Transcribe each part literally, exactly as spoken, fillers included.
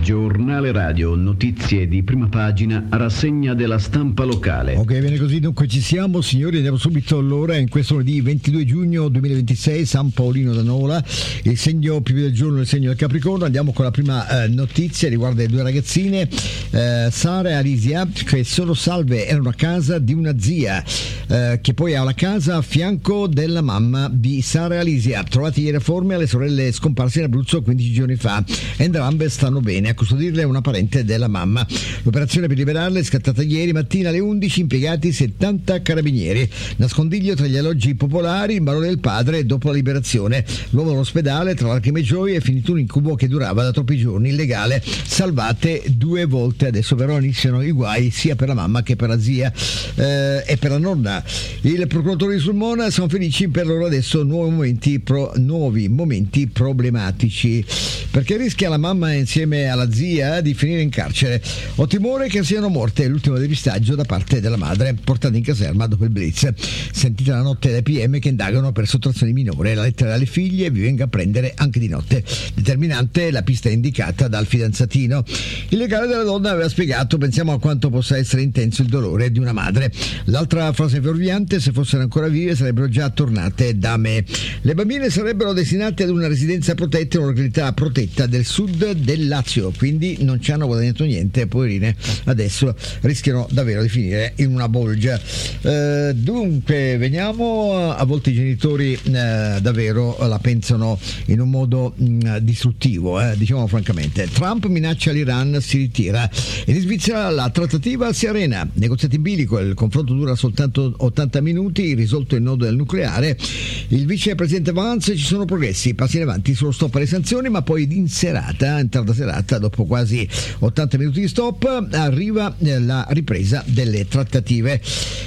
Giornale radio, notizie di prima pagina, rassegna della stampa locale. Ok, bene così, dunque ci siamo signori, andiamo subito allora in questo lunedì ventidue giugno duemilaventisei, San Paolino da Nola, il segno più del giorno, il segno del Capricorno. Andiamo con la prima eh, notizia, riguarda le due ragazzine, eh, Sara e Alisia, che sono salve, erano a casa di una zia, eh, che poi ha la casa a fianco della mamma di Sara e Alisia, trovati ieri a Formia le sorelle scomparse in Abruzzo quindici giorni fa. Entrambe stanno bene, a custodirle una parente della mamma. L'operazione per liberarle è scattata ieri mattina alle undici, impiegati settanta carabinieri. Nascondiglio tra gli alloggi popolari, il malore del padre dopo la liberazione. L'uomo all'ospedale, tra lacrime e gioie, è finito un incubo che durava da troppi giorni, illegale. Salvate due volte, adesso però iniziano i guai sia per la mamma che per la zia eh, e per la nonna. Il procuratore di Sulmona sono felici per loro adesso nuovi momenti, pro, nuovi momenti problematici, perché rischia la mamma insieme alla zia di finire in carcere. Ho timore che siano morte, l'ultimo depistaggio da parte della madre, portata in caserma dopo il blitz. Sentita la notte dai P M che indagano per sottrazione minore, la lettera alle figlie vi venga a prendere anche di notte. Determinante la pista indicata dal fidanzatino. Il legale della donna aveva spiegato: pensiamo a quanto possa essere intenso il dolore di una madre. L'altra frase fuorviante: se fossero ancora vive sarebbero già tornate da me. Le bambine sarebbero destinate ad una residenza protetta in una località protetta del sud del Lazio, quindi non ci hanno guadagnato niente, poverine, adesso rischiano davvero di finire in una bolgia. Eh, dunque veniamo, a volte i genitori eh, davvero la pensano in un modo mh, distruttivo, eh, diciamo francamente. Trump minaccia l'Iran, si ritira, e in Svizzera la trattativa si arena, negoziati in bilico, il confronto dura soltanto ottanta minuti, risolto il nodo del nucleare. Il vicepresidente Vance: ci sono progressi, passi in avanti sullo stop alle sanzioni, ma poi in serata, in tarda serata, dopo quasi ottanta minuti di stop, arriva la ripresa delle trattative.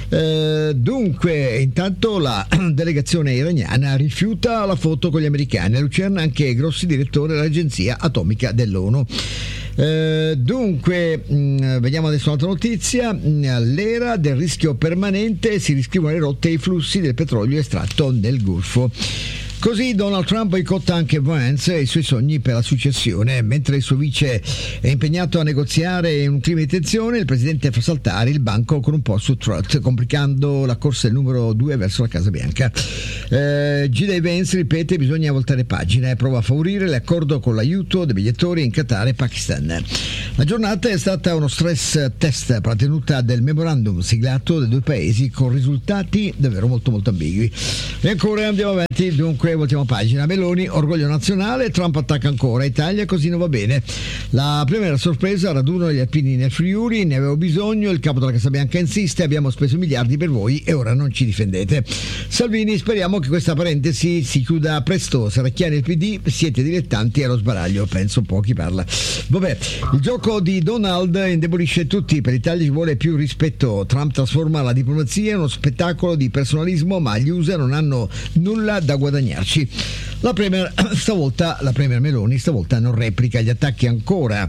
Eh, dunque intanto la delegazione iraniana rifiuta la foto con gli americani. A Lucerna anche Grossi, direttore dell'agenzia atomica dell'ONU. Uh, dunque mh, vediamo adesso un'altra notizia. L'era del rischio permanente, si riscrivono le rotte e i flussi del petrolio estratto nel Golfo. Così Donald Trump boicotta anche Vance e i suoi sogni per la successione. Mentre il suo vice è impegnato a negoziare un clima di tensione, il presidente fa saltare il banco con un po' su Trot, complicando la corsa del numero due verso la Casa Bianca. Eh, G D Vance ripete: bisogna voltare pagina, e prova a favorire l'accordo con l'aiuto dei mediatori in Qatar e Pakistan. La giornata è stata uno stress test per la tenuta del memorandum siglato dai due paesi, con risultati davvero molto molto ambigui. E ancora andiamo avanti, dunque voltiamo pagina. Meloni, orgoglio nazionale, Trump attacca ancora, Italia così non va bene. La prima sorpresa, raduno degli alpini nel Friuli, ne avevo bisogno, il capo della Casa Bianca insiste: abbiamo speso miliardi per voi e ora non ci difendete. Salvini: speriamo che questa parentesi si chiuda presto, Serracchiani e il P D siete dilettanti allo sbaraglio. Penso un po' chi parla. Vabbè, il gioco di Donald indebolisce tutti, per l'Italia ci vuole più rispetto. Trump trasforma la diplomazia in uno spettacolo di personalismo, ma gli U S A non hanno nulla da guadagnarci. La premier stavolta, la premier Meloni stavolta non replica gli attacchi ancora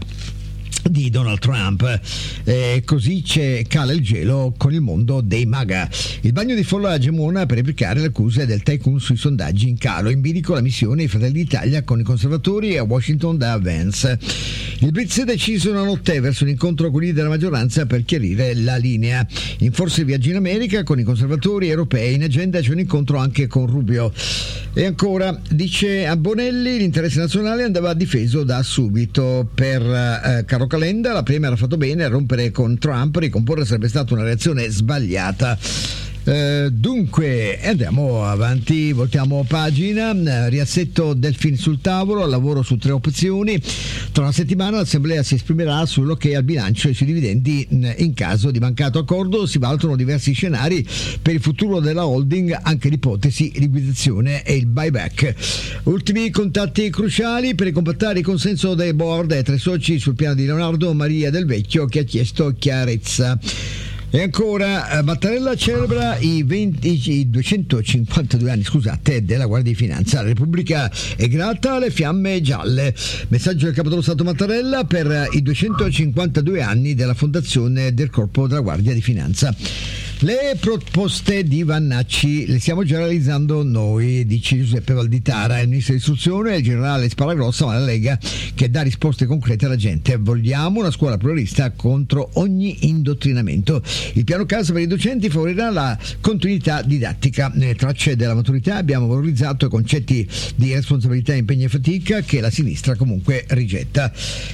di Donald Trump, eh, così c'è, cala il gelo con il mondo dei MAGA. Il bagno di folla a Gemona per replicare le accuse del tycoon sui sondaggi in calo. In bilico la missione dei Fratelli d'Italia con i conservatori a Washington da Vance. Il Blitz è deciso una notte verso un incontro con i leader della maggioranza per chiarire la linea. In forse viaggi in America con i conservatori europei, in agenda c'è un incontro anche con Rubio. E ancora, dice a Bonelli, l'interesse nazionale andava difeso da subito. Per eh, Caro Calenda, la Premier ha fatto bene a rompere con Trump, ricomporre sarebbe stata una reazione sbagliata. Uh, dunque andiamo avanti, voltiamo pagina. Uh, riassetto del film sul tavolo, lavoro su tre opzioni. Tra una settimana l'Assemblea si esprimerà sull'ok al bilancio e sui dividendi. In caso di mancato accordo si valutano diversi scenari per il futuro della holding, anche l'ipotesi liquidazione e il buyback. Ultimi contatti cruciali per ricompattare il consenso del board e tra i soci sul piano di Leonardo Maria Del Vecchio, che ha chiesto chiarezza. E ancora, Mattarella celebra i, venti, i duecentocinquantadue anni scusate, della Guardia di Finanza. La Repubblica è grata alle fiamme gialle. Messaggio del Capo dello Stato Mattarella per i duecentocinquantadue anni della fondazione del Corpo della Guardia di Finanza. Le proposte di Vannacci le stiamo già realizzando noi, dice Giuseppe Valditara, il ministro dell'istruzione, il generale Sparagrossa, ma la Lega che dà risposte concrete alla gente. Vogliamo una scuola pluralista contro ogni indottrinamento. Il piano casa per i docenti favorirà la continuità didattica. Nelle tracce della maturità abbiamo valorizzato i concetti di responsabilità, impegno e fatica che la sinistra comunque rigetta.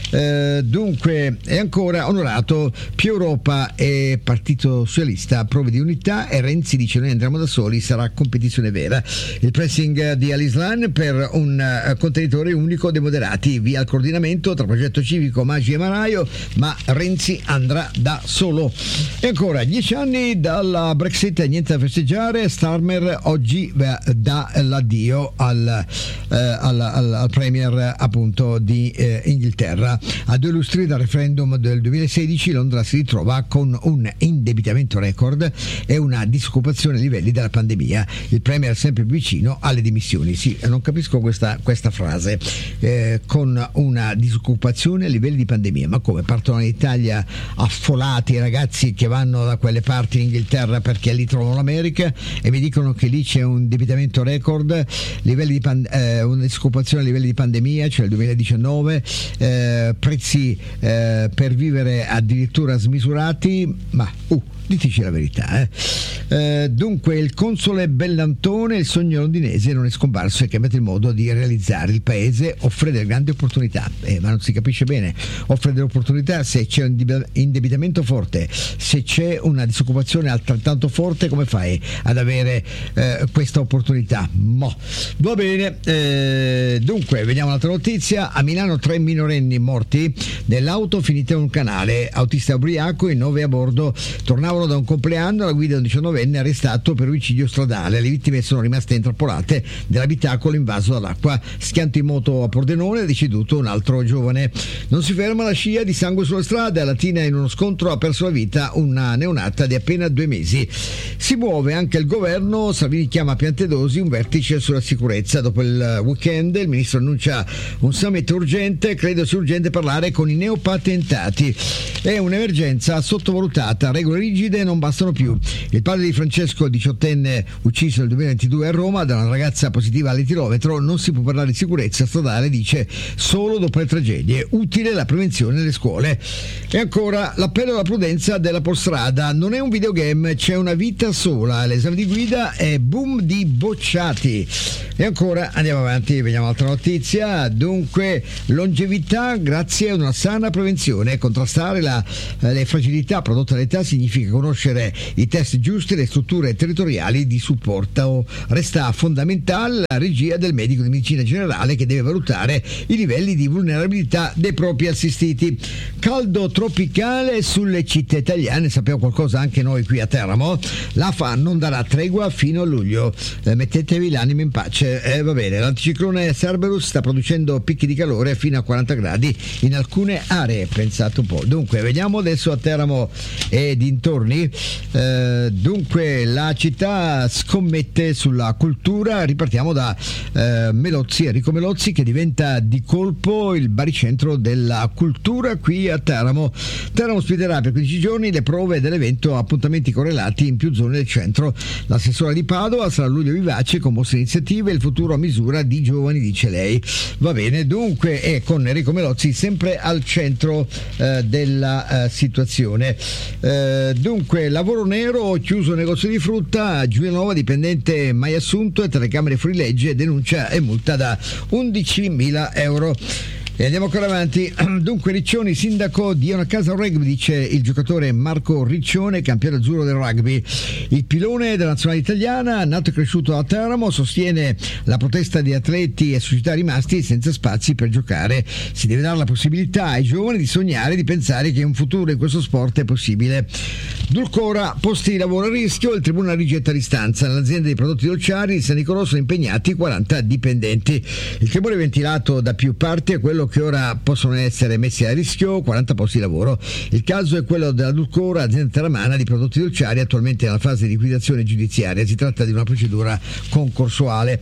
Eh, dunque è ancora onorato più Europa e Partito Socialista, prove di unità, e Renzi dice noi andremo da soli, sarà competizione vera. Il pressing di Al-Islam per un contenitore unico dei moderati, via il coordinamento tra progetto civico, Maggi e Maraio, ma Renzi andrà da solo. E ancora dieci anni dalla Brexit, niente da festeggiare. Starmer oggi dà l'addio al, eh, al, al, al premier appunto di eh, Inghilterra. A due lustri dal referendum del duemilasedici Londra si ritrova con un indebitamento record e una disoccupazione ai livelli della pandemia. Il premier sempre più vicino alle dimissioni. Sì, non capisco questa, questa frase, eh, con una disoccupazione a livelli di pandemia, ma come partono in Italia affolati i ragazzi che vanno da quelle parti in Inghilterra perché lì trovano l'America e mi dicono che lì c'è un indebitamento record, livelli di pan- eh, una disoccupazione a livelli di pandemia, cioè il duemiladiciannove, eh, prezzi eh, per vivere addirittura smisurati, ma uh, ditici la verità. Eh. Eh, dunque il console Bellantone, il sogno londinese non è scomparso e cambiato il modo di realizzare. Il paese offre delle grandi opportunità, eh, ma non si capisce bene. Offre delle opportunità se c'è un indebitamento forte, se c'è una disoccupazione altrettanto forte, come fai ad avere eh, questa opportunità? Mo. Va bene, eh, dunque vediamo un'altra notizia. A Milano tre minorenni morti nell'auto finita in un canale, autista ubriaco e nove a bordo, tornavano da un compleanno, la guida di un diciannovenne arrestato per omicidio stradale. Le vittime sono rimaste intrappolate nell'abitacolo invaso dall'acqua. Schianto in moto a Pordenone, è deceduto un altro giovane. Non si ferma la scia di sangue sulle strade. A Latina in uno scontro ha perso la vita una neonata di appena due mesi. Si muove anche il governo. Salvini chiama a Piantedosi un vertice sulla sicurezza. Dopo il weekend il ministro annuncia un summit urgente. Credo sia urgente parlare con i neopatentati. È un'emergenza sottovalutata. Regole rigide non bastano più. Il padre di Francesco, diciottenne, ucciso nel duemilaventidue a Roma da una ragazza positiva all'etilometro, non si può parlare di sicurezza stradale, dice, solo dopo le tragedie. Utile la prevenzione nelle scuole. E ancora l'appello alla prudenza della Polstrada. Non è un videogame, c'è una vita sola. L'esame di guida è boom di bocciati. E ancora andiamo avanti, vediamo altra notizia. Dunque longevità grazie ad una sana prevenzione. Contrastare la, le fragilità prodotte dall'età significa conoscere i test giusti e le strutture territoriali di supporto. Resta fondamentale la regia del medico di medicina generale che deve valutare i livelli di vulnerabilità dei propri assistiti. Caldo tropicale sulle città italiane, sappiamo qualcosa anche noi qui a Teramo. L'A F A non darà tregua fino a luglio. Eh, mettetevi l'anima in pace. Eh, va bene, l'anticiclone Cerberus sta producendo picchi di calore fino a quaranta gradi in alcune aree, pensate un po'. Dunque vediamo adesso a Teramo e dintorni. Eh, dunque la città scommette sulla cultura. Ripartiamo da eh, Melozzi, Enrico Melozzi, che diventa di colpo il baricentro della cultura qui a Teramo. Teramo ospiterà per quindici giorni le prove dell'evento, appuntamenti correlati in più zone del centro. L'assessora di Padova sarà luglio vivace con mosse iniziative, il futuro a misura di giovani, dice lei. Va bene, dunque è con Enrico Melozzi sempre al centro eh, della eh, situazione. Eh, dunque lavoro nero, chiuso negozio di frutta, Giulianova, dipendente mai assunto e telecamere fuorilegge, denuncia e multa da undicimila euro. E andiamo ancora avanti. Dunque Riccioni, sindaco, dia una casa al rugby, dice il giocatore Marco Riccione, campione azzurro del rugby. Il pilone della nazionale italiana, nato e cresciuto a Teramo, sostiene la protesta di atleti e società rimasti senza spazi per giocare. Si deve dare la possibilità ai giovani di sognare, di pensare che un futuro in questo sport è possibile. Dulcora, posti di lavoro a rischio, il tribunale rigetta l'istanza. Nell'azienda dei prodotti dolciari di San Nicolò sono impegnati quaranta dipendenti. Il timore ventilato da più parti è quello che ora possono essere messi a rischio quaranta posti di lavoro. Il caso è quello della Dulcora, azienda teramana di prodotti dolciari, attualmente nella fase di liquidazione giudiziaria. Si tratta di una procedura concorsuale.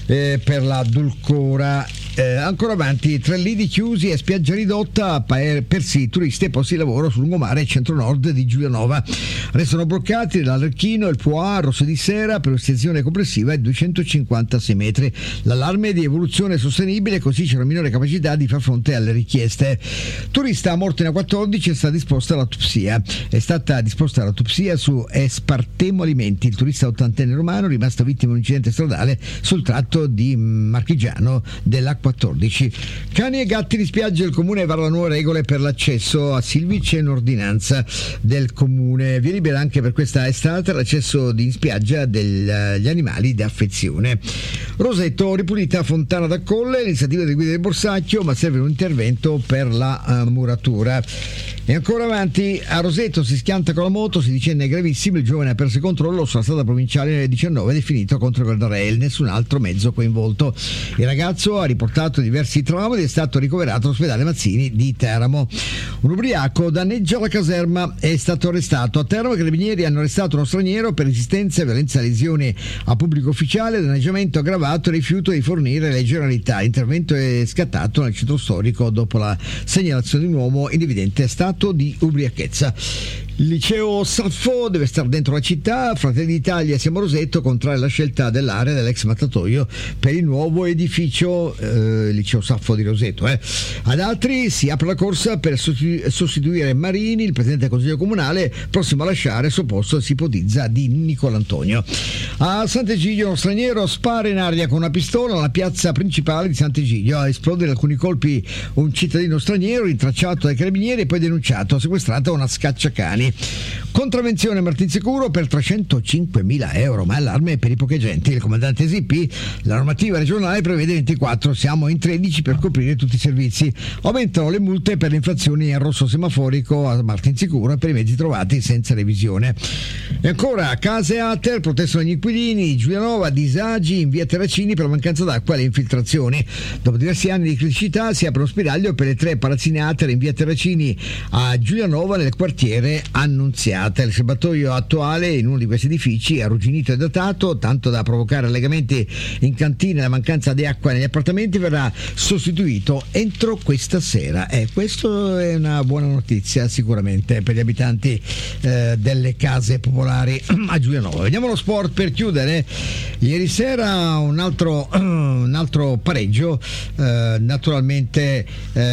eh, per la Dulcora. Eh, ancora avanti, tre lidi chiusi e spiaggia ridotta per, per sì, turisti e posti di lavoro sul lungomare centro-nord di Giulianova. Restano bloccati l'Arlecchino e il Poà, Rosso di Sera, per un'estensione complessiva di duecentocinquantasei metri. L'allarme è di evoluzione sostenibile, così c'è una minore capacità di far fronte alle richieste. Turista morto in A quattordici, è stata disposta l'autopsia. È stata disposta l'autopsia su Espartemo Alimenti, il turista ottantenne romano rimasto vittima di un incidente stradale sul tratto di Marchigiano dell'A quattordici. Cani e gatti di spiaggia, il comune vara nuove regole per l'accesso a Silvice in ordinanza del comune. Via libera anche per questa estate l'accesso in spiaggia degli animali da affezione. Roseto, ripulita Fontana da Colle, l'iniziativa di guida del Borsacchio, ma serve un intervento per la uh, muratura. E ancora avanti, a Roseto si schianta con la moto, si dicenne gravissimo, il giovane ha perso il controllo sulla strada provinciale nel diciannove, definito contro il guardrail, nessun altro mezzo coinvolto. Il ragazzo ha riportato diversi traumi ed è stato ricoverato all'ospedale Mazzini di Teramo. Un ubriaco danneggia la caserma, è stato arrestato. A Teramo i carabinieri hanno arrestato uno straniero per resistenza, violenza, lesioni a pubblico ufficiale, danneggiamento aggravato e rifiuto di fornire le generalità. L'intervento è scattato nel centro storico dopo la segnalazione di un uomo in evidente stato di ubriachezza. Il liceo Saffo deve stare dentro la città. Fratelli d'Italia, siamo Roseto, contraria alla scelta dell'area dell'ex mattatoio per il nuovo edificio eh, liceo Saffo di Roseto. Eh. Ad altri si apre la corsa per sostituire Marini, il presidente del consiglio comunale, prossimo a lasciare il suo posto, si ipotizza, di Nicolantonio. A Sant'Egidio uno straniero spara in aria con una pistola alla piazza principale di Sant'Egidio. A esplodere alcuni colpi un cittadino straniero, rintracciato dai carabinieri e poi denunciato, sequestrata una scacciacani. Contravvenzione Martinsicuro per trecentocinquemila euro, ma allarme per i pocheggianti. Il comandante S I P, la normativa regionale prevede ventiquattro, siamo in tredici per coprire tutti i servizi. Aumentano le multe per le infrazioni a rosso semaforico a Martinsicuro e per i mezzi trovati senza revisione. E ancora, case Ater, protestano gli inquilini, Giulianova, disagi in via Terracini per la mancanza d'acqua e le infiltrazioni. Dopo diversi anni di criticità si apre uno spiraglio per le tre palazzine Ater in via Terracini a Giulianova nel quartiere Annunziata. Il serbatoio attuale in uno di questi edifici è arrugginito e datato, tanto da provocare allegamenti in cantina e la mancanza di acqua negli appartamenti verrà sostituito entro questa sera. E eh, questo è una buona notizia sicuramente per gli abitanti eh, delle case popolari a Giulianova. Vediamo lo sport per chiudere. Ieri sera un altro, un altro pareggio, eh, naturalmente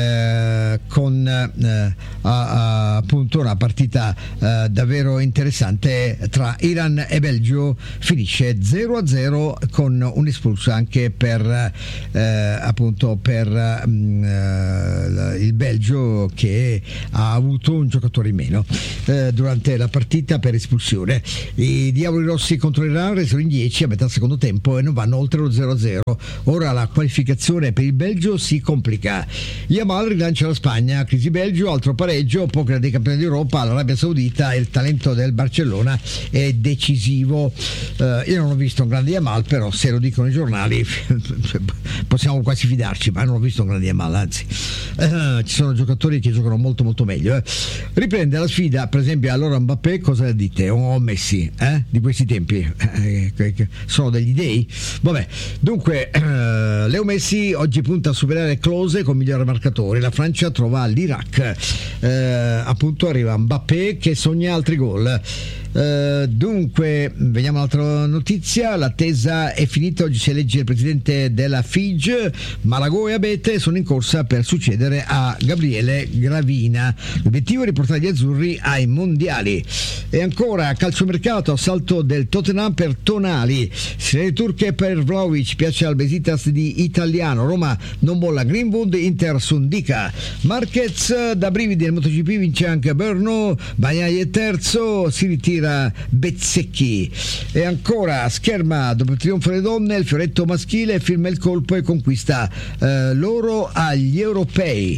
eh, con eh, a, a, appunto una partita Uh, davvero interessante tra Iran e Belgio. Finisce zero a zero con un espulso anche per uh, appunto per um, uh, il Belgio, che ha avuto un giocatore in meno uh, durante la partita per espulsione. I diavoli rossi contro l'Iran resero in dieci a metà secondo tempo e non vanno oltre lo zero a zero. Ora la qualificazione per il Belgio si complica. Yamal rilancia la Spagna, crisi Belgio, altro pareggio, poker dei campioni d'Europa all'Arabia Saudita. Il talento del Barcellona è decisivo. Uh, io non ho visto un grande Yamal, però se lo dicono i giornali possiamo quasi fidarci, ma non ho visto un grande Yamal, anzi uh, ci sono giocatori che giocano molto molto meglio. Eh. Riprende la sfida per esempio allora Mbappé, cosa dite? O Messi eh? di questi tempi eh, sono degli dei? Vabbè, dunque uh, Leo Messi oggi punta a superare Klose con migliore marcatore. La Francia trova l'Iraq, uh, appunto arriva Mbappé che sogna altri gol. Uh, dunque vediamo un'altra notizia. L'attesa è finita, oggi si elegge il presidente della F I G. Malagò e Abete sono in corsa per succedere a Gabriele Gravina. L'obiettivo è riportare gli azzurri ai mondiali. E ancora calciomercato, assalto del Tottenham per Tonali, sirene turche per Vlahovic, piace al Besiktas di Italiano. Roma non molla Greenwood, Inter Sundica. Marquez da brividi nel MotoGP, vince anche Brno. Bagnai è terzo, si ritira Bezzecchi. E ancora scherma, dopo il trionfo delle donne il fioretto maschile firma il colpo e conquista eh, l'oro agli europei.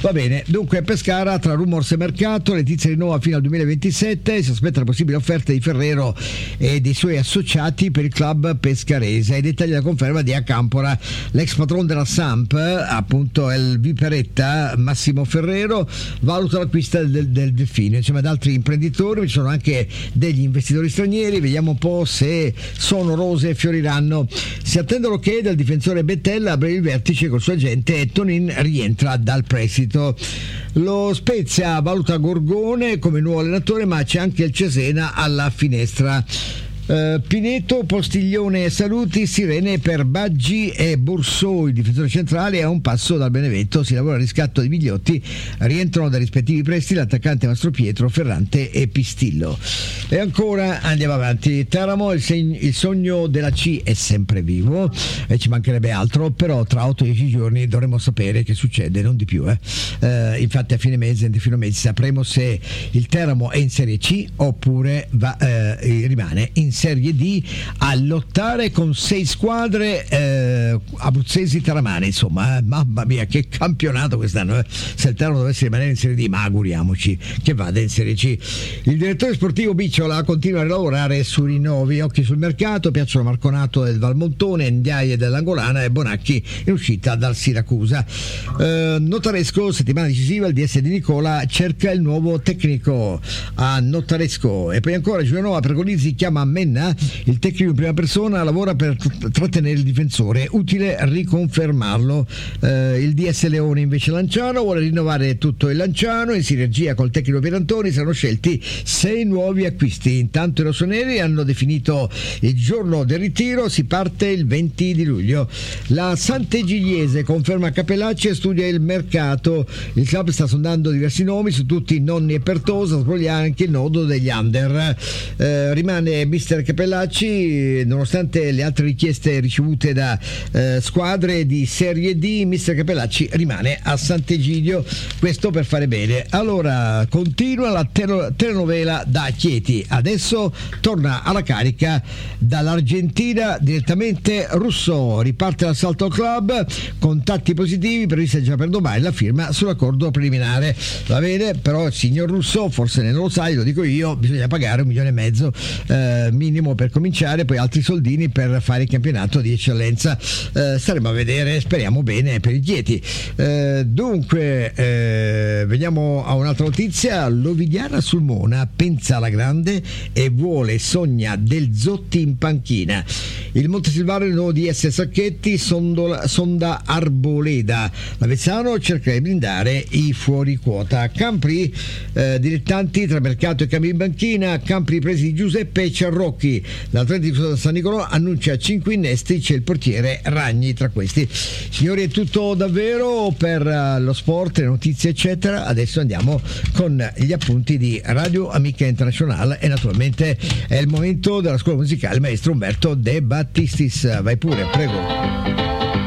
Va bene, dunque Pescara tra rumors e mercato, Letizia rinnova fino al duemilaventisette, si aspetta la possibile offerta di Ferrero e dei suoi associati per il club pescarese. I dettagli della conferma di Acampora, l'ex patron della Samp, appunto il Viperetta, Massimo Ferrero, valuta l'acquisto del, del Delfino insieme ad altri imprenditori. Ci sono anche degli investitori stranieri, vediamo un po' se sono rose e fioriranno. Si attende l'ok del difensore Bettella a breve il vertice col suo agente e Tonin rientra dal prestito. Lo Spezia valuta Gorgone come nuovo allenatore, ma c'è anche il Cesena alla finestra. Uh, Pineto, Postiglione e Saluti, sirene per Baggi e Borsoi, il difensore centrale, a un passo dal Benevento. Si lavora al riscatto di Migliotti, rientrano dai rispettivi prestiti l'attaccante Mastro Pietro, Ferrante e Pistillo. E ancora andiamo avanti. Teramo, il, seg- il sogno della C è sempre vivo e ci mancherebbe altro, però tra otto dieci giorni dovremo sapere che succede, non di più eh. Uh, infatti a fine mese, a fine mese sapremo se il Teramo è in Serie C oppure va, uh, rimane in Serie D a lottare con sei squadre eh, abruzzesi teramane. Insomma, eh, mamma mia, che campionato quest'anno eh. Se il Teramo dovesse rimanere in Serie D, ma auguriamoci che vada in Serie C. Il direttore sportivo Bicciola continua a lavorare su rinnovi, occhi sul mercato, piacciono Marconato del Valmontone, Ndiaye dell'Angolana e Bonacchi in uscita dal Siracusa. eh, Notaresco, settimana decisiva, il D S di Nicola cerca il nuovo tecnico a Notaresco. E poi ancora Giulianova Pergolizzi chiama a il tecnico in prima persona, lavora per trattenere il difensore, utile riconfermarlo. Eh, il D S Leone invece Lanciano vuole rinnovare tutto il Lanciano, in sinergia col tecnico Pierantoni saranno scelti sei nuovi acquisti. Intanto i rossoneri hanno definito il giorno del ritiro, si parte il venti di luglio. La Sant'Egidiese conferma Capellacci e studia il mercato, il club sta sondando diversi nomi, su tutti Nonni e Pertosa, spogliare anche il nodo degli under. Eh, rimane mister Capellacci, nonostante le altre richieste ricevute da eh, squadre di Serie D, mister Capellacci rimane a Sant'Egidio, questo per fare bene. Allora continua la tele- telenovela da Chieti, adesso torna alla carica dall'Argentina direttamente Russo, riparte l'assalto al club, contatti positivi, prevista già per domani la firma sull'accordo preliminare. Va bene, però il signor Russo, forse non lo sai, lo dico io, bisogna pagare un milione e mezzo eh, minimo per cominciare, poi altri soldini per fare il campionato di eccellenza. Eh, staremo a vedere, speriamo bene per i Chieti. Eh, dunque eh, veniamo a un'altra notizia. L'Ovidiana Sulmona pensa alla grande e vuole, sogna del Zotti in panchina. Il Montesilvano, il nuovo D S Sacchetti, sondola, sonda Arboleda. L'Avezzano cerca di blindare i fuori quota. Campri, eh, dilettanti tra mercato e cambio in banchina. Campri presi di Giuseppe Ciarrocchi. L'Atletico San Nicolò annuncia cinque innesti, c'è il portiere Ragni tra questi. Signori, è tutto davvero per uh, lo sport, le notizie eccetera. Adesso andiamo con gli appunti di Radio Amica International e naturalmente è il momento della scuola musicale maestro Umberto De Battistis. Vai pure, prego.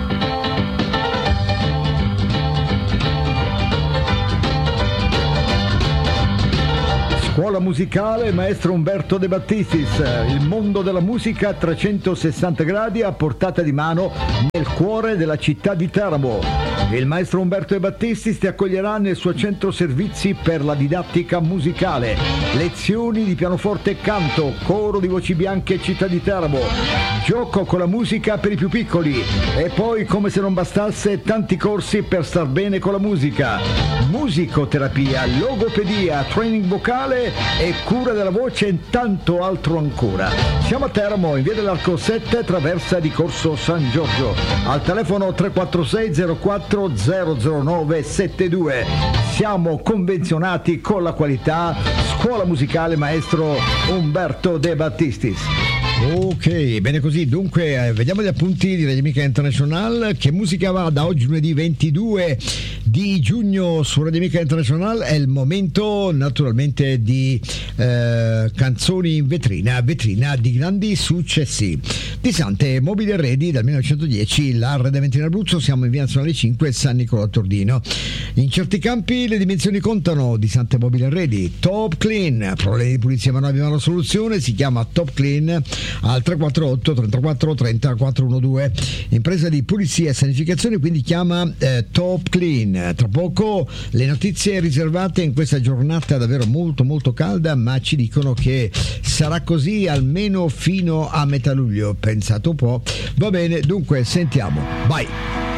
Scuola musicale maestro Umberto De Battistis, il mondo della musica a trecentosessanta gradi a portata di mano nel cuore della città di Teramo. Il maestro Umberto De Battistis ti accoglierà nel suo centro servizi per la didattica musicale, lezioni di pianoforte e canto, coro di voci bianche città di Teramo, gioco con la musica per i più piccoli e poi, come se non bastasse, tanti corsi per star bene con la musica, musicoterapia, logopedia, training vocale e cura della voce e tanto altro ancora. Siamo a Teramo, in via dell'Arco sette, traversa di Corso San Giorgio, al telefono tre quattro sei zero quattro zero zero nove sette due. Siamo convenzionati con la qualità. Scuola musicale maestro Umberto De Battistis. Ok, bene così. Dunque, eh, vediamo gli appunti di Radio Amica International. Che musica va da oggi, lunedì ventidue di giugno su Radio Amica International? È il momento naturalmente di eh, canzoni in vetrina, vetrina di grandi successi. Di Sante Mobili Arredi dal millenovecentodieci, l'arredamento in Abruzzo, siamo in via Nazionale cinque, San Nicolò a Tordino. In certi campi le dimensioni contano. Di Sante Mobili Arredi, Top Clean, problemi di pulizia ma noi abbiamo la soluzione, si chiama Top Clean, al tre quattro otto trentaquattro trenta quattrocentododici. Impresa di pulizia e sanificazione, quindi chiama eh, Top Clean. Halloween. Tra poco le notizie riservate in questa giornata davvero molto molto calda, ma ci dicono che sarà così almeno fino a metà luglio. Pensate un po'. Va bene, dunque sentiamo. Vai.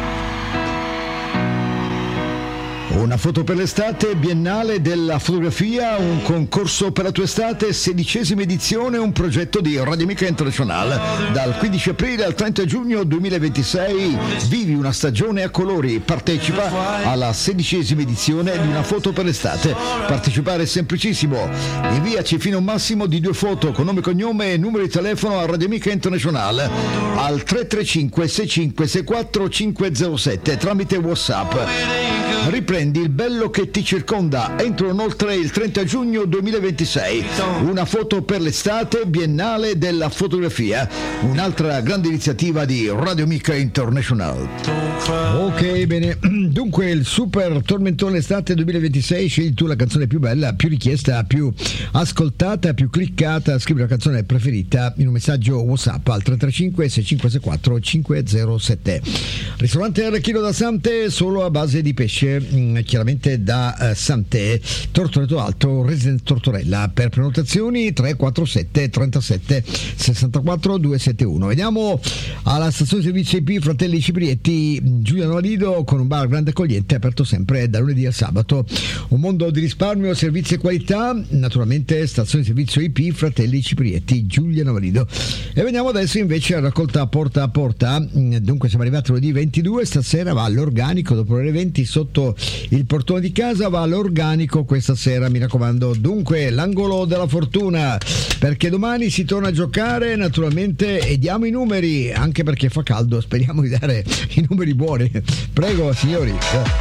Una foto per l'estate, Biennale della fotografia, un concorso per la tua estate, sedicesima edizione, un progetto di Radio Amica International. Dal quindici aprile al trenta giugno duemilaventisei vivi una stagione a colori, partecipa alla sedicesima edizione di Una foto per l'estate. Partecipare è semplicissimo, inviaci fino a un massimo di due foto con nome, cognome e numero di telefono a Radio Amica International al tre tre cinque sei cinque sei quattro cinque zero sette tramite WhatsApp. Riprendi il bello che ti circonda entro inoltre il trenta giugno duemilaventisei. Una foto per l'estate, Biennale della fotografia, un'altra grande iniziativa di Radio Amica International. Ok, bene. Dunque il Super Tormentone Estate duemilaventisei, scegli tu la canzone più bella, più richiesta, più ascoltata, più cliccata. Scrivi la canzone preferita in un messaggio WhatsApp al tre tre cinque sei cinque sei quattro cinque zero sette. Ristorante Arrechino da Sante, solo a base di pesce, chiaramente da uh, Sante, Tortoreto Alto, Residence Tortorella. Per prenotazioni tre quattro sette trentasette sessantaquattro duecentosettantuno. Veniamo alla stazione servizio I P Fratelli Ciprietti Giuliano Valido, con un bar grande accogliente aperto sempre da lunedì al sabato. Un mondo di risparmio, servizi e qualità, naturalmente stazione servizio I P Fratelli Ciprietti Giuliano Valido. E veniamo adesso invece a raccolta porta a porta. Dunque siamo arrivati lunedì ventidue, stasera va all'organico dopo le ore venti sotto il portone di casa, va all'organico questa sera, mi raccomando. Dunque l'angolo della fortuna, perché domani si torna a giocare naturalmente e diamo i numeri, anche perché fa caldo, speriamo di dare i numeri buoni. Prego signori.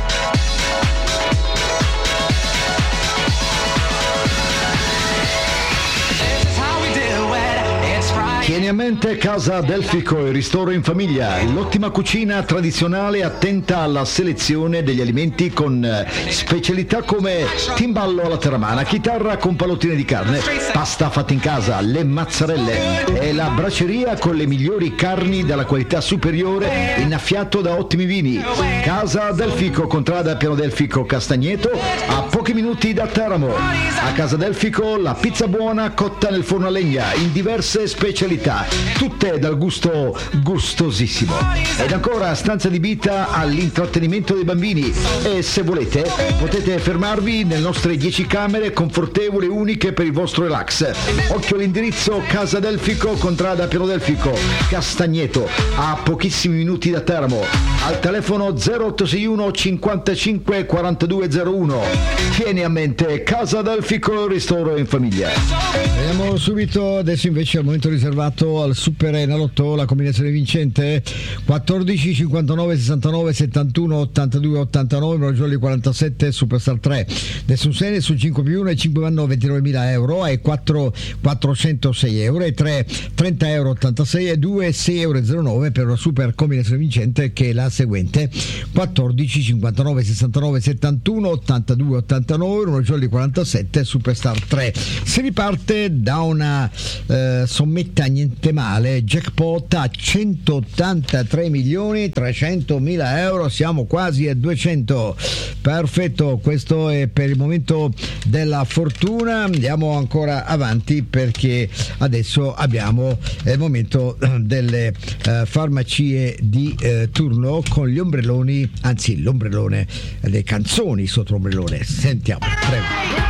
Tieni a mente Casa Delfico, il ristoro in famiglia, l'ottima cucina tradizionale attenta alla selezione degli alimenti con specialità come timballo alla terramana, chitarra con pallottine di carne, pasta fatta in casa, le mozzarelle e la braceria con le migliori carni della qualità superiore, innaffiato da ottimi vini. Casa Delfico, contrada Piano Delfico Castagneto, a pochi minuti da Teramo. A Casa Delfico la pizza buona cotta nel forno a legna in diverse specialità, tutte dal gusto gustosissimo. Ed ancora stanza adibita all'intrattenimento dei bambini, e se volete potete fermarvi nelle nostre dieci camere confortevoli e uniche per il vostro relax. Occhio all'indirizzo: Casa Delfico, contrada Piano Delfico Castagneto, a pochissimi minuti da Teramo, al telefono zero otto sei uno cinquantacinque quarantadue zero uno. Tieni a mente Casa Delfico, ristoro in famiglia. Vediamo subito adesso invece al momento riservato al Super Enalotto, la combinazione vincente quattordici cinquantanove sessantanove settantuno ottantadue ottantanove, Morgioli quarantasette, Superstar tre, nessun serie su cinque più uno e cinque vanno ventinovemila euro e quattro quattrocentosei euro e tre trenta euro ottantasei e due sei euro zero nove per una super combinazione vincente che è la seguente: quattordici cinquantanove sessantanove settantuno ottantadue ottantanove, Morgioli quarantasette, Superstar tre. Si riparte da una eh, sommetta niente male, jackpot a centottantatré milioni trecentomila euro, siamo quasi a duecento. Perfetto, questo è per il momento della fortuna. Andiamo ancora avanti perché adesso abbiamo il momento delle eh, farmacie di eh, turno con gli ombrelloni, anzi l'ombrellone, le canzoni sotto l'ombrellone. Sentiamo, prego.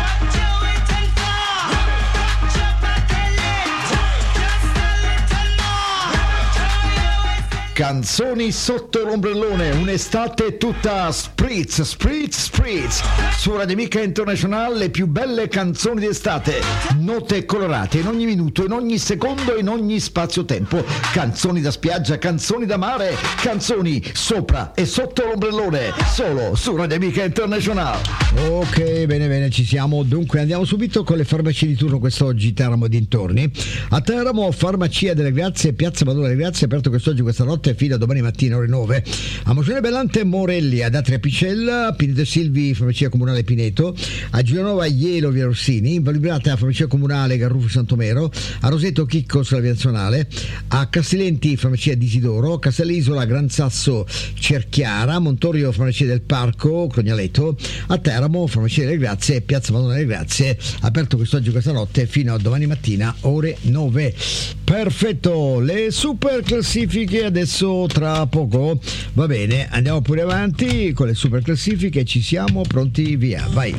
Canzoni sotto l'ombrellone, un'estate tutta spritz, spritz, spritz. Su Radio Amica International le più belle canzoni d'estate, note colorate in ogni minuto, in ogni secondo, in ogni spazio-tempo. Canzoni da spiaggia, canzoni da mare, canzoni sopra e sotto l'ombrellone, solo su Radio Amica International. Ok, bene bene, ci siamo. Dunque andiamo subito con le farmacie di turno quest'oggi, Teramo e dintorni. A Teramo, Farmacia delle Grazie, Piazza Madonna delle Grazie, aperto quest'oggi, questa notte stanotte fino a domani mattina ore nove. A Mogione Bellante Morelli, ad Atria Picella, Pineto e Silvi, farmacia comunale Pineto, a Giulianova Ielo via Rossini, in Valibrata farmacia comunale Garrufo Santomero, a Roseto Chicco sulla via Nazionale, a Castellenti farmacia di Isidoro, Castellisola Gran Sasso Cerchiara, Montorio farmacia del Parco Crognaletto, a Teramo farmacia delle Grazie, Piazza Madonna delle Grazie, aperto quest'oggi questa notte fino a domani mattina ore nove. Perfetto, le super classifiche adesso tra poco. Va bene, andiamo pure avanti con le super classifiche, ci siamo pronti, via, vai.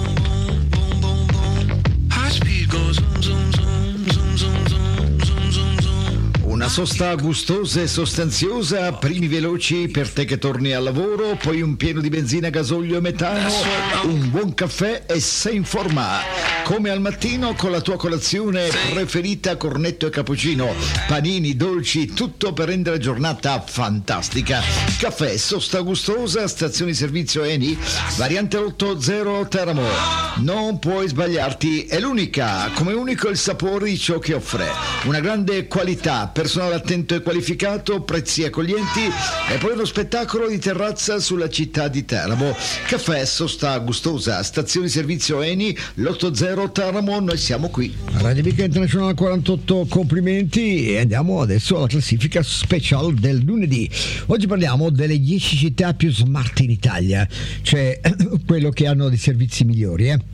Una sosta gustosa e sostanziosa, primi veloci per te che torni al lavoro, poi un pieno di benzina, gasolio e metano, un buon caffè e sei in forma. Come al mattino con la tua colazione preferita, cornetto e cappuccino, panini, dolci, tutto per rendere la giornata fantastica. Caffè, sosta gustosa, stazione di servizio Eni, variante otto zero Teramo. Non puoi sbagliarti, è l'unica, come unico il sapore di ciò che offre. Una grande qualità, personale attento e qualificato, prezzi accoglienti e poi uno spettacolo di terrazza sulla città di Teramo. Caffè, sosta gustosa, stazione di servizio Eni, l'otto zero Teramo, noi siamo qui. Radio Amica International quarantotto, complimenti, e andiamo adesso alla classifica special del lunedì. Oggi parliamo delle dieci città più smart in Italia, cioè quello che hanno dei servizi migliori, eh.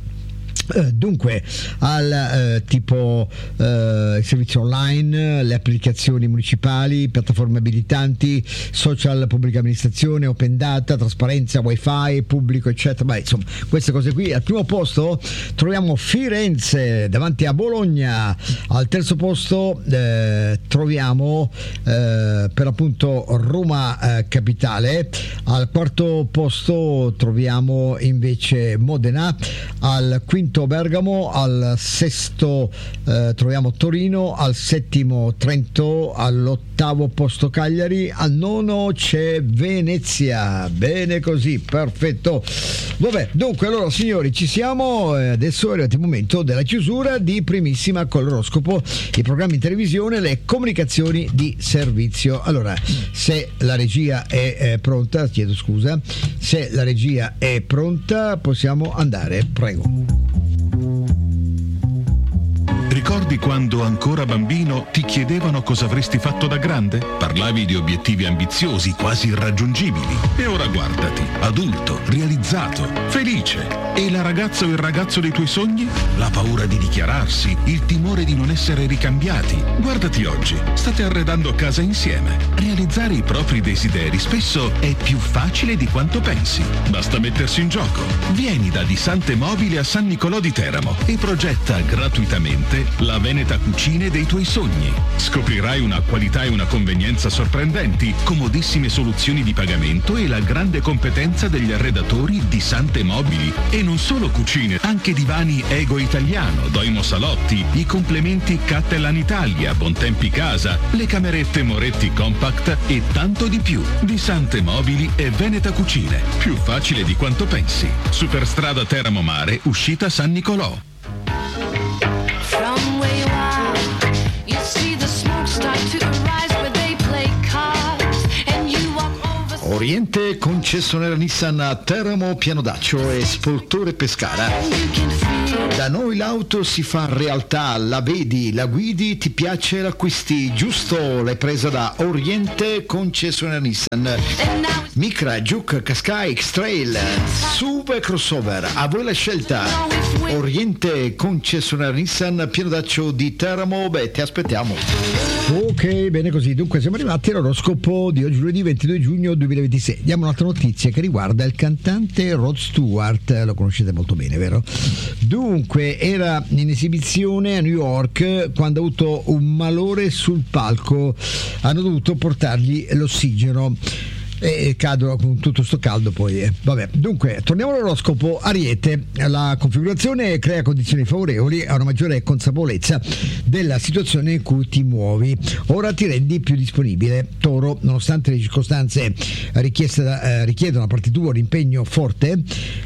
Dunque, al eh, tipo eh, servizi online, le applicazioni municipali, piattaforme abilitanti, social, pubblica amministrazione, open data, trasparenza, wifi, pubblico, eccetera. Beh, insomma, queste cose qui. Al primo posto troviamo Firenze davanti a Bologna. Al terzo posto eh, troviamo eh, per appunto Roma eh, capitale. Al quarto posto troviamo invece Modena. Al quinto Bergamo, al sesto eh, troviamo Torino, al settimo Trento, all'ottavo posto Cagliari, al nono c'è Venezia. Bene così, perfetto. Vabbè, dunque allora signori, ci siamo, eh, adesso è arrivato il momento della chiusura di Primissima con l'oroscopo, i programmi in televisione, le comunicazioni di servizio. Allora, se la regia è, è pronta, chiedo scusa, se la regia è pronta possiamo andare, prego. Ricordi quando ancora bambino ti chiedevano cosa avresti fatto da grande? Parlavi di obiettivi ambiziosi, quasi irraggiungibili. E ora guardati, adulto, realizzato, felice. E la ragazza o il ragazzo dei tuoi sogni? La paura di dichiararsi, il timore di non essere ricambiati. Guardati oggi, state arredando casa insieme. Realizzare i propri desideri spesso è più facile di quanto pensi. Basta mettersi in gioco. Vieni da Disante Mobili a San Nicolò di Teramo e progetta gratuitamente la Veneta Cucine dei tuoi sogni. Scoprirai una qualità e una convenienza sorprendenti, comodissime soluzioni di pagamento e la grande competenza degli arredatori di Sante Mobili. E non solo cucine, anche divani Ego Italiano, Doimo Salotti, i complementi Cattelan Italia, Bontempi Casa, le camerette Moretti Compact e tanto di più. Di Sante Mobili e Veneta Cucine. Più facile di quanto pensi. Superstrada Teramo Mare, uscita San Nicolò. Oriente, concessionaria Nissan a Teramo, Pianodaccio e Spoltore Pescara. Da noi l'auto si fa realtà, la vedi, la guidi, ti piace, l'acquisti, giusto? L'hai presa da Oriente, concessionaria Nissan. Micra, Juke, Qashqai, X-Trail, S U V e crossover, a voi la scelta. Oriente, concessionaria Nissan, Pianodaccio di Teramo, beh, ti aspettiamo. Ok, bene così. Dunque siamo arrivati all'oroscopo di oggi, lunedì ventidue giugno duemilaventisei. Diamo un'altra notizia che riguarda il cantante Rod Stewart, lo conoscete molto bene, vero? Dunque, era in esibizione a New York quando ha avuto un malore sul palco, hanno dovuto portargli l'ossigeno. e cadono con tutto sto caldo poi eh. Vabbè, dunque torniamo all'oroscopo. Ariete, la configurazione crea condizioni favorevoli a una maggiore consapevolezza della situazione in cui ti muovi, ora ti rendi più disponibile. Toro, nonostante le circostanze richieste da, eh, richiedono a parte tua un impegno forte,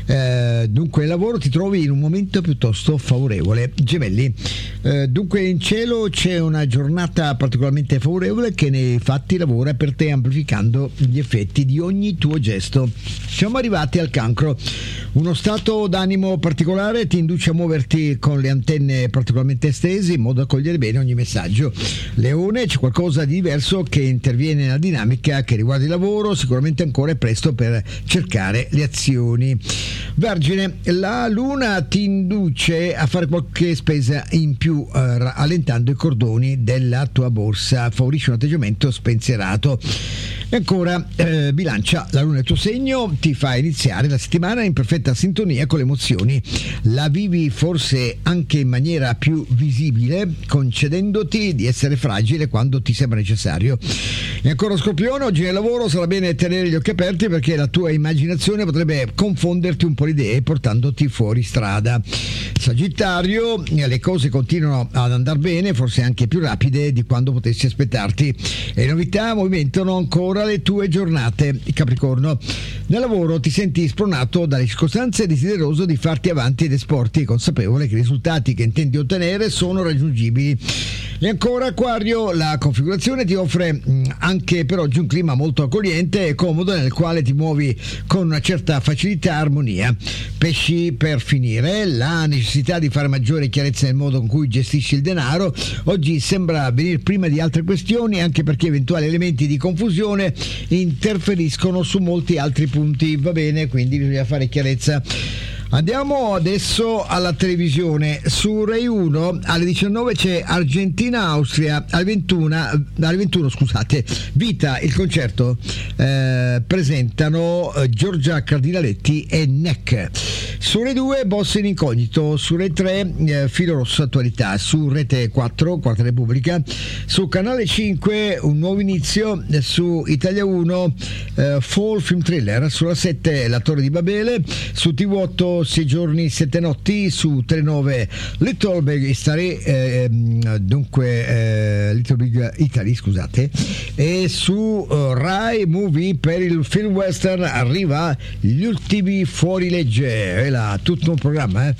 eh, dunque il lavoro ti trovi in un momento piuttosto favorevole. Gemelli, eh, dunque in cielo c'è una giornata particolarmente favorevole che nei fatti lavora per te, amplificando gli effetti di ogni tuo gesto. Siamo arrivati al Cancro. Uno stato d'animo particolare ti induce a muoverti con le antenne particolarmente estese in modo da cogliere bene ogni messaggio. Leone, c'è qualcosa di diverso che interviene nella dinamica che riguarda il lavoro, sicuramente ancora è presto per cercare le azioni. Vergine, la luna ti induce a fare qualche spesa in più, eh, allentando i cordoni della tua borsa, favorisce un atteggiamento spensierato. E ancora eh, Bilancia, la luna è il tuo segno, ti fa iniziare la settimana in perfetta sintonia con le emozioni, la vivi forse anche in maniera più visibile, concedendoti di essere fragile quando ti sembra necessario. E ancora Scorpione, oggi nel lavoro sarà bene tenere gli occhi aperti perché la tua immaginazione potrebbe confonderti un po' le idee portandoti fuori strada. Sagittario, le cose continuano ad andare bene, forse anche più rapide di quando potessi aspettarti, e le novità movimentano ancora le tue giornate. Capricorno, nel lavoro ti senti spronato dalle circostanze e desideroso di farti avanti ed esporti, consapevole che i risultati che intendi ottenere sono raggiungibili. E ancora Acquario, la configurazione ti offre mh, anche per oggi un clima molto accogliente e comodo nel quale ti muovi con una certa facilità e armonia. Pesci, per finire, la necessità di fare maggiore chiarezza nel modo in cui gestisci il denaro oggi sembra venire prima di altre questioni, anche perché eventuali elementi di confusione interferiscono su molti altri punti. Va bene, quindi bisogna fare chiarezza. Andiamo adesso alla televisione. Su Rai uno alle diciannove c'è Argentina-Austria, alle ventuno, alle ventuno scusate, Vita, il concerto, eh, presentano eh, Giorgia Cardinaletti e Neck. Su Rai due Boss in incognito, su Rai tre eh, Filo Rosso Attualità, su Rete quattro Quarta Repubblica, su Canale cinque Un nuovo inizio, su Italia uno eh, Fall Film Thriller, sulla sette La Torre di Babele, su T V otto Sei giorni sette notti, su Telenove Little Big Italy, eh, dunque eh, Little Big Italy scusate, e su uh, Rai Movie per il film western arriva Gli ultimi fuorilegge, è là tutto un programma eh?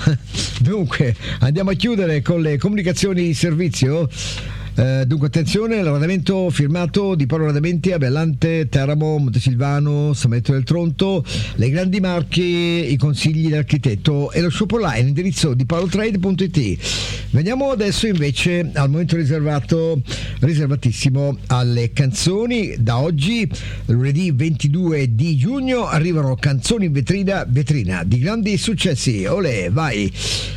Dunque andiamo a chiudere con le comunicazioni di servizio. Uh, dunque attenzione, l'arredamento firmato di Paolo Arredamenti a Bellante, Teramo, Montesilvano, San Benedetto del Tronto, le grandi marche, i consigli dell'architetto e lo shop online, indirizzo di paolotrade punto it. Veniamo adesso invece al momento riservato, riservatissimo alle canzoni. Da oggi, lunedì ventidue di giugno, arrivano canzoni in vetrina, vetrina di grandi successi. Olè, vai!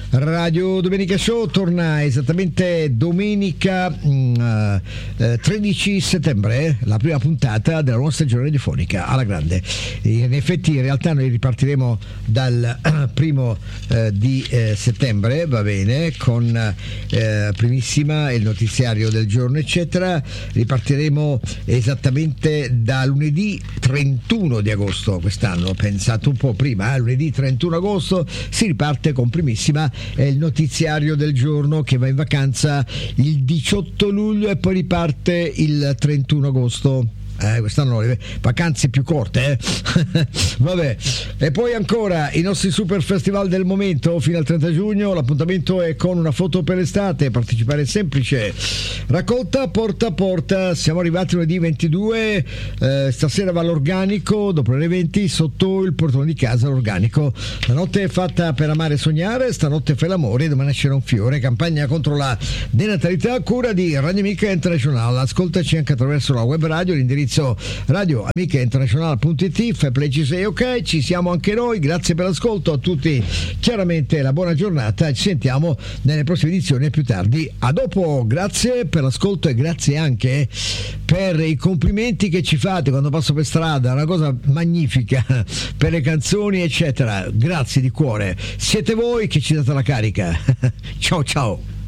Radio Domenica Show torna esattamente domenica mh, eh, tredici settembre, eh, la prima puntata della nuova stagione radiofonica alla grande. In effetti in realtà noi ripartiremo dal eh, primo eh, di eh, settembre, va bene, con eh, primissima il notiziario del giorno eccetera. Ripartiremo esattamente da lunedì trentuno di agosto quest'anno, pensate un po' prima, eh, lunedì trentuno agosto si riparte con primissima è il notiziario del giorno, che va in vacanza il diciotto luglio e poi riparte il trentuno agosto. Eh, quest'anno le vacanze più corte, eh? Vabbè. E poi ancora i nostri super festival del momento fino al trenta giugno. L'appuntamento è con una foto per l'estate, partecipare è semplice, raccolta porta a porta. Siamo arrivati lunedì ventidue, eh, stasera va l'organico dopo le venti sotto il portone di casa. L'organico, la notte è fatta per amare e sognare, stanotte fai l'amore, domani nascerà un fiore. Campagna contro la denatalità a cura di Radio Amica International. Ascoltaci anche attraverso la web radio, l'indirizzo radio amica international punto it. Fai play, ci sei ok, ci siamo anche noi. Grazie per l'ascolto a tutti, chiaramente la buona giornata, ci sentiamo nelle prossime edizioni più tardi. A dopo, grazie per l'ascolto e grazie anche per i complimenti che ci fate quando passo per strada, una cosa magnifica, per le canzoni eccetera. Grazie di cuore, siete voi che ci date la carica. Ciao ciao.